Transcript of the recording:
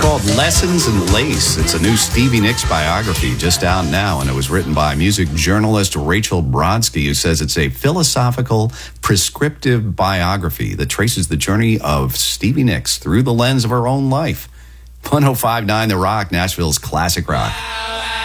Called Lessons in Lace. It's a new Stevie Nicks biography just out now, and it was written by music journalist Rachel Brodsky, who says it's a philosophical, prescriptive biography that traces the journey of Stevie Nicks through the lens of her own life. 105.9 The Rock, Nashville's classic rock.